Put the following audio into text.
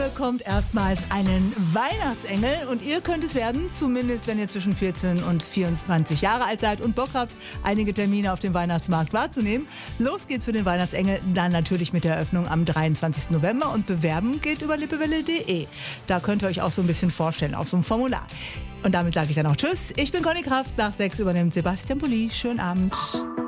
bekommt erstmals einen Weihnachtsengel und ihr könnt es werden, zumindest wenn ihr zwischen 14 und 24 Jahre alt seid und Bock habt, einige Termine auf dem Weihnachtsmarkt wahrzunehmen. Los geht's für den Weihnachtsengel, dann natürlich mit der Eröffnung am 23. November und bewerben geht über lippewelle.de. Da könnt ihr euch auch so ein bisschen vorstellen auf so einem Formular. Und damit sage ich dann auch Tschüss. Ich bin Conny Kraft. Nach 6 übernimmt Sebastian Pulli. Schönen Abend.